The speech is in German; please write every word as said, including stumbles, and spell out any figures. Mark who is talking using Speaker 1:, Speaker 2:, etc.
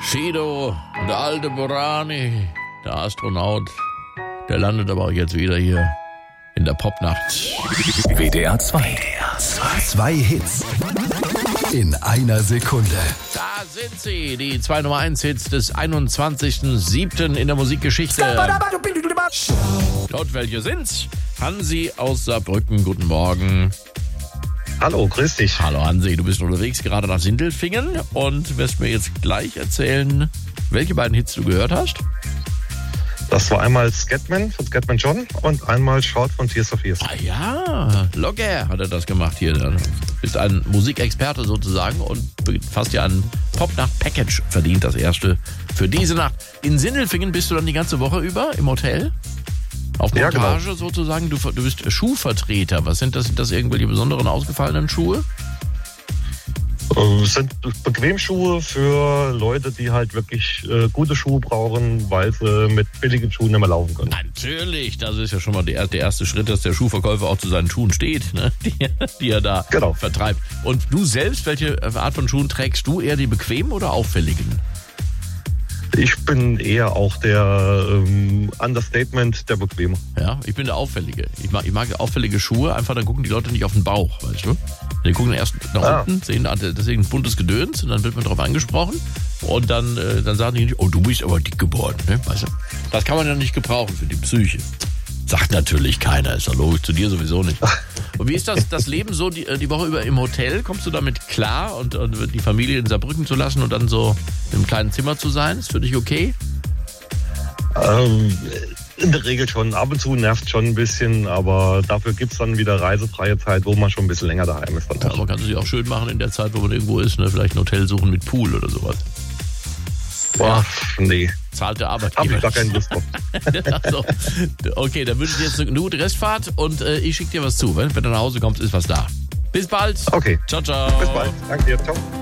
Speaker 1: Sido, der alte Borani, der Astronaut, der landet aber auch jetzt wieder hier in der Popnacht.
Speaker 2: W D R zwei. Zwei Hits in einer Sekunde.
Speaker 1: Da sind sie, die zwei Nummer eins Hits des einundzwanzigsten siebten in der Musikgeschichte. Dort welche sind's? Hansi aus Saarbrücken, guten Morgen.
Speaker 3: Hallo, grüß dich.
Speaker 1: Hallo Hansi, du bist unterwegs gerade nach Sindelfingen und wirst mir jetzt gleich erzählen, welche beiden Hits du gehört hast.
Speaker 3: Das war einmal Scatman von Scatman John und einmal Short von Tears for Fears.
Speaker 1: Ah ja, locker hat er das gemacht hier. Du bist ein Musikexperte sozusagen und hast ja ein Popnacht-Package verdient, das erste für diese Nacht. In Sindelfingen bist du dann die ganze Woche über im Hotel? Auf Montage
Speaker 3: ja, genau.
Speaker 1: sozusagen? Du, du bist Schuhvertreter. Was sind das? Sind das irgendwelche besonderen, ausgefallenen Schuhe?
Speaker 3: Es sind Bequemschuhe für Leute, die halt wirklich äh, gute Schuhe brauchen, weil sie mit billigen Schuhen nicht mehr laufen können.
Speaker 1: Natürlich, das ist ja schon mal der, der erste Schritt, dass der Schuhverkäufer auch zu seinen Schuhen steht, ne? die, die er da
Speaker 3: genau.
Speaker 1: vertreibt. Und du selbst, welche Art von Schuhen trägst du? Eher die bequemen oder auffälligen?
Speaker 3: Ich bin eher auch der ähm, Understatement, der Bequeme.
Speaker 1: Ja, ich bin der Auffällige. Ich mag, ich mag auffällige Schuhe, einfach dann gucken die Leute nicht auf den Bauch, weißt du? Die gucken erst nach
Speaker 3: ah.
Speaker 1: unten, sehen deswegen ein buntes Gedöns und dann wird man drauf angesprochen und dann, äh, dann sagen die nicht, oh, du bist aber dick geworden, ne? Weißt du? Das kann man ja nicht gebrauchen für die Psyche. Sagt natürlich keiner, ist ja logisch, zu dir sowieso nicht. Und wie ist das, das Leben so die, die Woche über im Hotel? Kommst du damit klar und, und die Familie in Saarbrücken zu lassen und dann so in einem kleinen Zimmer zu sein? Ist für dich okay?
Speaker 3: Ähm, in der Regel schon. Ab und zu nervt schon ein bisschen, aber dafür gibt es dann wieder reisefreie Zeit, wo man schon ein bisschen länger daheim ist. Dann
Speaker 1: ja, man kann es sich auch schön machen in der Zeit, wo man irgendwo ist, ne? Vielleicht ein Hotel suchen mit Pool oder sowas.
Speaker 3: Boah, nee.
Speaker 1: Zahlt der Arbeitgeber.
Speaker 3: Hab ich gar keine Lust drauf.
Speaker 1: Also, okay, dann wünsche ich dir jetzt eine gute Restfahrt und äh, ich schicke dir was zu. Wenn, wenn du nach Hause kommst, ist was da. Bis bald.
Speaker 3: Okay.
Speaker 1: Ciao, ciao.
Speaker 3: Bis bald. Danke dir. Ciao.